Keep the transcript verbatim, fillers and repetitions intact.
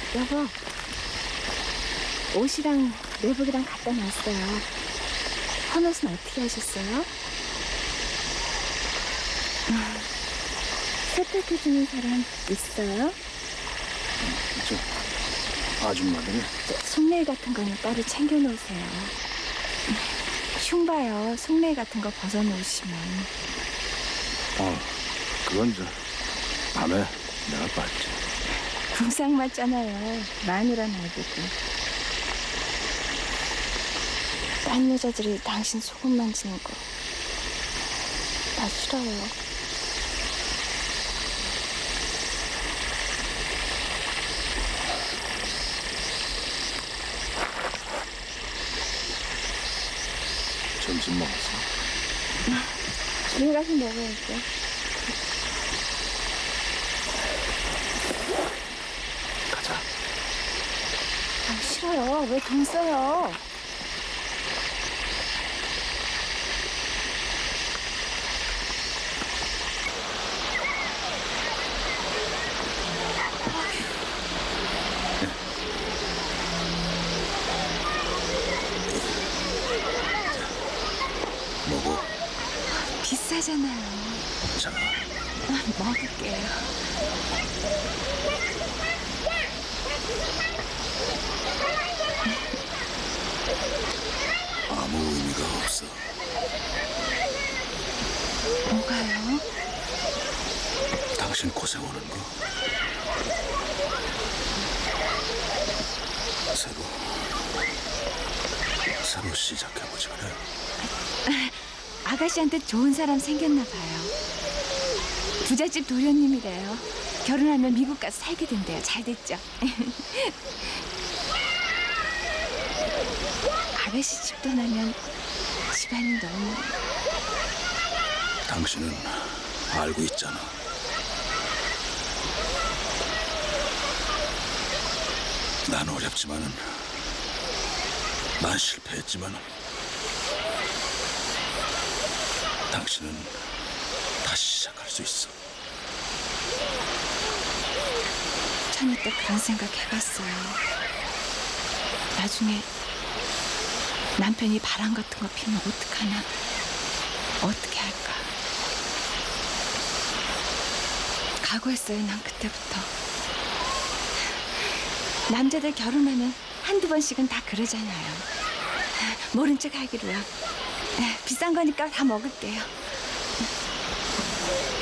여보, 옷이랑 내복이랑 갖다 놨어요. 헌옷은 어떻게 하셨어요? 아, 세탁해주는 사람 있어요? 저 아줌마들이 저, 속내일 같은 거는 따로 챙겨놓으세요. 흉 봐요. 속내일 같은 거 벗어놓으시면. 어 그건 저 밤에 내가 봤지. 궁상 맞잖아요. 마누라 나보고. 딴 여자들이 당신 속옷 만지는 거 나 싫어요. 점심 먹었어? 집에 가서 먹어야죠. 가자. 아, 싫어요. 왜 돈 써요? 먹어. 비싸잖아요. 자, 먹을게요. 아무 의미가 없어. 뭐가요? 당신 고생하는 거 새로 새로 시작해보지 그래. 아가씨한테 좋은 사람 생겼나 봐요. 부잣집 도련님이래요. 결혼하면 미국 가서 살게 된대요. 잘 됐죠? 아가씨 집 떠나면 집안이 너무... 당신은 알고 있잖아. 난 어렵지만은 난 실패했지만은 당신은 다시 시작할 수 있어. 천이 때 그런 생각 해봤어요. 나중에 남편이 바람 같은 거 피면 어떡하나, 어떻게 할까. 각오했어요, 난 그때부터. 남자들 결혼하면 한두 번씩은 다 그러잖아요. 모른 척 하기로요. 비싼 거니까 다 먹을게요.